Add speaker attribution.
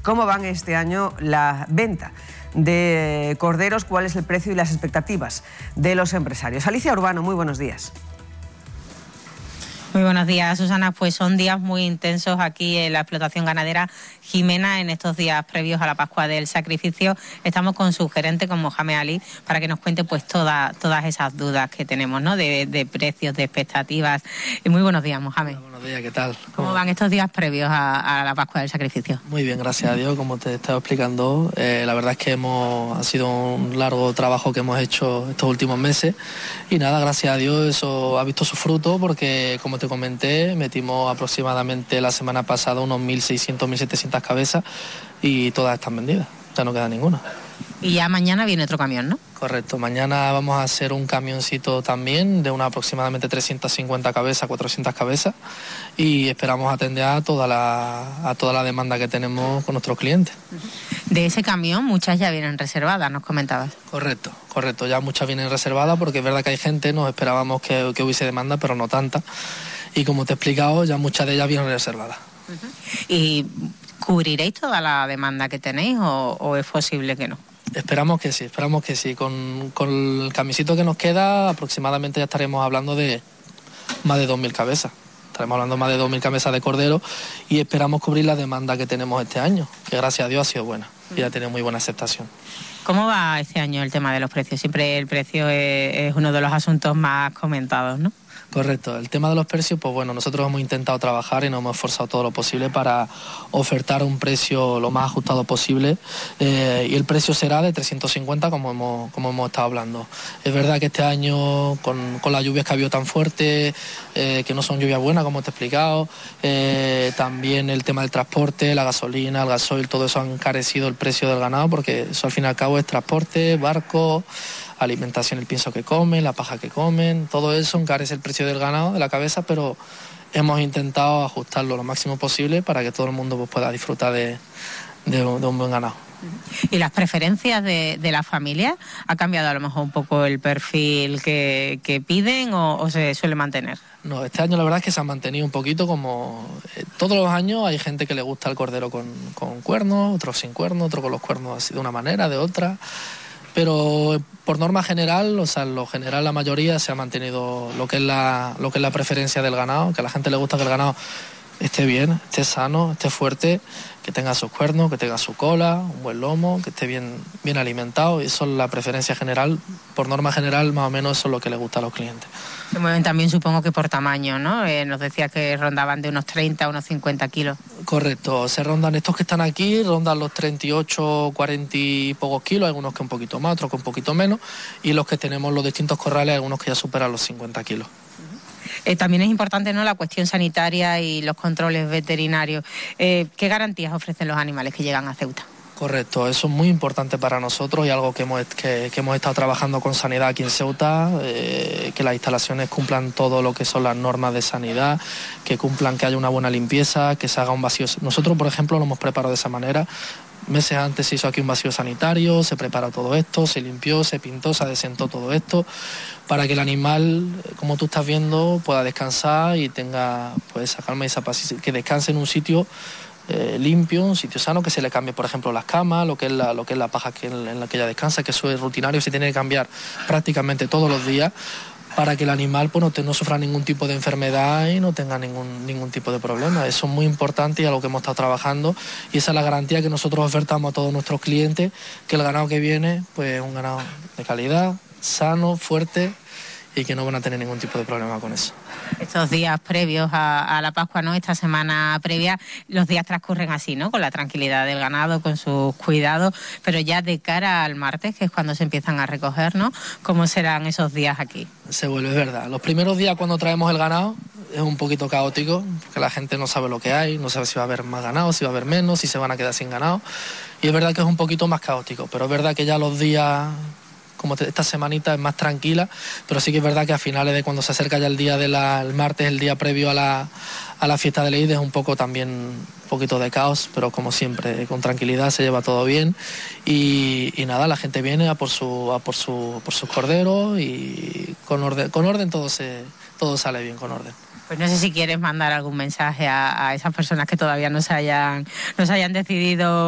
Speaker 1: ¿Cómo van este año la venta de corderos? ¿Cuál es el precio y las expectativas de los empresarios? Alicia Urbano, muy buenos días.
Speaker 2: Muy buenos días, Susana. Pues son días muy intensos aquí en la explotación ganadera Jimena, en estos días previos a la Pascua del Sacrificio. Estamos con su gerente, con Mohamed Ali, para que nos cuente pues todas esas dudas que tenemos, ¿no? De precios, de expectativas. Muy buenos días, Mohamed.
Speaker 3: Hola, buenos días, ¿qué tal?
Speaker 2: ¿Cómo van estos días previos a la Pascua del Sacrificio?
Speaker 3: Muy bien, gracias a Dios, como te estaba explicando. La verdad es que ha sido un largo trabajo que hemos hecho estos últimos meses y nada, gracias a Dios eso ha visto su fruto porque, como te comenté, metimos aproximadamente la semana pasada unos 1.600, 1.700 cabezas y todas están vendidas, ya no queda ninguna.
Speaker 2: Y ya mañana viene otro camión, ¿no?
Speaker 3: Correcto, mañana vamos a hacer un camioncito también de aproximadamente 350 cabezas, 400 cabezas y esperamos atender a toda la demanda que tenemos con nuestros clientes.
Speaker 2: De ese camión muchas ya vienen reservadas, nos comentabas.
Speaker 3: Correcto, ya muchas vienen reservadas porque es verdad que hay gente, nos esperábamos que hubiese demanda, pero no tanta. Y como te he explicado, ya muchas de ellas vienen reservadas.
Speaker 2: ¿Y cubriréis toda la demanda que tenéis o es posible que no?
Speaker 3: Esperamos que sí. Con el camisito que nos queda, aproximadamente ya estaremos hablando de más de 2.000 cabezas. Estaremos hablando de más de 2.000 cabezas de cordero y esperamos cubrir la demanda que tenemos este año, que gracias a Dios ha sido buena y ha tenido muy buena aceptación.
Speaker 2: ¿Cómo va este año el tema de los precios? Siempre el precio es uno de los asuntos más comentados, ¿no?
Speaker 3: Correcto, el tema de los precios, pues bueno, nosotros hemos intentado trabajar y nos hemos esforzado todo lo posible para ofertar un precio lo más ajustado posible y el precio será de 350 como hemos estado hablando. Es verdad que este año con las lluvias que ha habido tan fuertes, que no son lluvias buenas como te he explicado, también el tema del transporte, la gasolina, el gasoil, todo eso ha encarecido el precio del ganado porque eso al fin y al cabo es transporte, barco, alimentación, el pienso que comen, la paja que comen, todo eso encarece el precio del ganado, de la cabeza, pero hemos intentado ajustarlo lo máximo posible para que todo el mundo pues, pueda disfrutar de un buen ganado.
Speaker 2: ¿Y las preferencias de la familia? ¿Ha cambiado a lo mejor un poco el perfil que piden o se suele mantener?
Speaker 3: No, este año la verdad es que se ha mantenido un poquito como todos los años. Hay gente que le gusta el cordero con cuernos, otros sin cuernos, otros con los cuernos así de una manera, de otra. Pero por norma general, la mayoría se ha mantenido lo que es la preferencia del ganado, que a la gente le gusta que el ganado esté bien, esté sano, esté fuerte, que tenga sus cuernos, que tenga su cola, un buen lomo, que esté bien alimentado. Y eso es la preferencia general. Por norma general, más o menos eso es lo que le gusta a los clientes.
Speaker 2: Se mueven también, supongo que por tamaño, ¿no? Nos decía que rondaban de unos 30 a unos 50 kilos.
Speaker 3: Correcto, estos que están aquí rondan los 38, 40 y pocos kilos, algunos que un poquito más, otros que un poquito menos, y los que tenemos los distintos corrales, algunos que ya superan los 50 kilos.
Speaker 2: También es importante, ¿no?, la cuestión sanitaria y los controles veterinarios. ¿Qué garantías ofrecen los animales que llegan a Ceuta?
Speaker 3: Correcto, eso es muy importante para nosotros y algo que hemos estado trabajando con sanidad aquí en Ceuta, que las instalaciones cumplan todo lo que son las normas de sanidad, que cumplan que haya una buena limpieza, que se haga un vacío. Nosotros, por ejemplo, lo hemos preparado de esa manera. Meses antes se hizo aquí un vacío sanitario, se preparó todo esto, se limpió, se pintó, se adesentó todo esto, para que el animal, como tú estás viendo, pueda descansar y tenga pues esa calma y esa paz, que descanse en un sitio limpio, un sitio sano, que se le cambie, por ejemplo, las camas, lo que es la paja en la que ella descansa, que eso es rutinario, se tiene que cambiar prácticamente todos los días para que el animal pues, no sufra ningún tipo de enfermedad y no tenga ningún tipo de problema. Eso es muy importante y algo que hemos estado trabajando y esa es la garantía que nosotros ofertamos a todos nuestros clientes, que el ganado que viene pues es un ganado de calidad, sano, fuerte y que no van a tener ningún tipo de problema con eso.
Speaker 2: Estos días previos a la Pascua, ¿no?, esta semana previa, los días transcurren así, ¿no?, con la tranquilidad del ganado, con sus cuidados, pero ya de cara al martes, que es cuando se empiezan a recoger, ¿no?, ¿cómo serán esos días aquí?
Speaker 3: Se vuelve, es verdad. Los primeros días cuando traemos el ganado es un poquito caótico, porque la gente no sabe lo que hay, no sabe si va a haber más ganado, si va a haber menos, si se van a quedar sin ganado, y es verdad que es un poquito más caótico, pero es verdad que ya los días, como esta semanita es más tranquila, pero sí que es verdad que a finales de cuando se acerca ya el día el martes, el día previo a la fiesta de Eid, es un poco también un poquito de caos, pero como siempre, con tranquilidad se lleva todo bien y nada, la gente viene a por sus corderos y con orden todo sale bien, con orden.
Speaker 2: Pues no sé si quieres mandar algún mensaje a esas personas que todavía no se hayan decidido